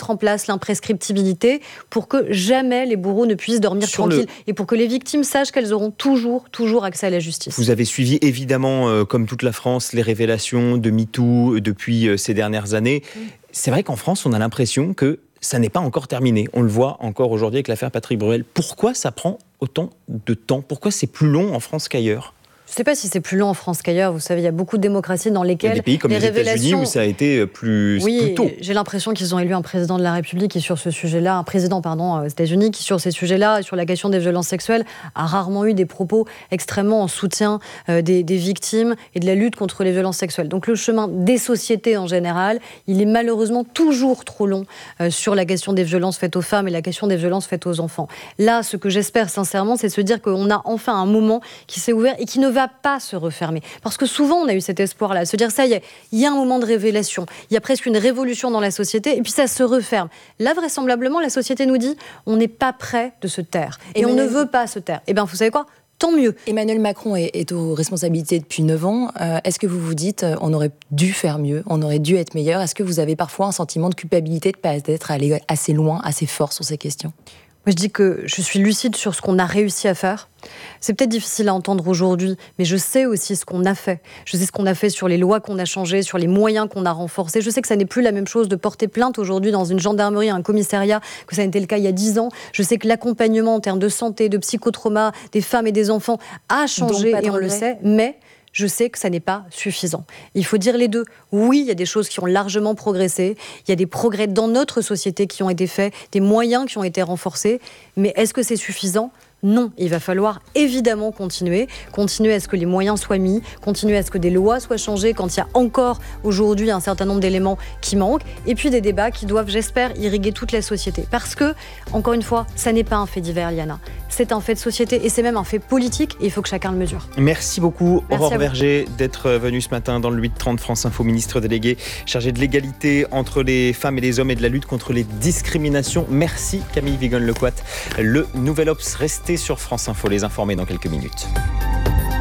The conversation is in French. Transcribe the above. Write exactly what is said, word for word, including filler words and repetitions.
mettre en place l'imprescriptibilité pour que jamais les bourreaux ne puissent dormir Sur tranquilles le... et pour que les victimes sachent qu'elles auront toujours, toujours accès à la justice. Vous avez suivi évidemment, euh, comme toute la France, les révélations de MeToo depuis euh, ces dernières années. Mmh. C'est vrai qu'en France, on a l'impression que ça n'est pas encore terminé. On le voit encore aujourd'hui avec l'affaire Patrick Bruel. Pourquoi ça prend autant de temps ? Pourquoi c'est plus long en France qu'ailleurs ? Je ne sais pas si c'est plus long en France qu'ailleurs. Vous savez, il y a beaucoup de démocraties dans lesquelles il y a des pays comme les, les révélations... États-Unis où ça a été plus, oui, plus tôt. J'ai l'impression qu'ils ont élu un président de la République qui, sur ce sujet-là, un président, pardon, aux États-Unis, qui, sur ces sujets-là, sur la question des violences sexuelles, a rarement eu des propos extrêmement en soutien euh, des, des victimes et de la lutte contre les violences sexuelles. Donc le chemin des sociétés en général, il est malheureusement toujours trop long euh, sur la question des violences faites aux femmes et la question des violences faites aux enfants. Là, ce que j'espère sincèrement, c'est de se dire qu'on a enfin un moment qui s'est ouvert et qui ne va pas se refermer. Parce que souvent, on a eu cet espoir-là, se dire, ça y est, il y a un moment de révélation, il y a presque une révolution dans la société, et puis ça se referme. Là, vraisemblablement, la société nous dit, on n'est pas prêt de se taire, et Emmanuel... on ne veut pas se taire. Eh bien, vous savez quoi ? Tant mieux. Emmanuel Macron est, est aux responsabilités depuis neuf ans. Euh, est-ce que vous vous dites, euh, on aurait dû faire mieux, on aurait dû être meilleur ? Est-ce que vous avez parfois un sentiment de culpabilité de ne pas être allé assez loin, assez fort sur ces questions ? Moi, je dis que je suis lucide sur ce qu'on a réussi à faire. C'est peut-être difficile à entendre aujourd'hui, mais je sais aussi ce qu'on a fait. Je sais ce qu'on a fait sur les lois qu'on a changées, sur les moyens qu'on a renforcés. Je sais que ça n'est plus la même chose de porter plainte aujourd'hui dans une gendarmerie, un commissariat, que ça n'était le cas il y a dix ans. Je sais que l'accompagnement en termes de santé, de psychotrauma des femmes et des enfants a changé, et on le sait, mais... je sais que ça n'est pas suffisant. Il faut dire les deux. Oui, il y a des choses qui ont largement progressé, il y a des progrès dans notre société qui ont été faits, des moyens qui ont été renforcés, mais est-ce que c'est suffisant ? Non, il va falloir évidemment continuer, continuer à ce que les moyens soient mis, continuer à ce que des lois soient changées quand il y a encore aujourd'hui un certain nombre d'éléments qui manquent, et puis des débats qui doivent, j'espère, irriguer toute la société. Parce que, encore une fois, ça n'est pas un fait divers, Liana. C'est un fait de société et c'est même un fait politique et il faut que chacun le mesure. Merci beaucoup, Merci Aurore Berger, d'être venue ce matin dans le huit trente France Info, ministre déléguée chargée de l'égalité entre les femmes et les hommes et de la lutte contre les discriminations. Merci Camille Vigon-Lecoat. Le Nouvel Obs, restez sur France Info, les informer dans quelques minutes.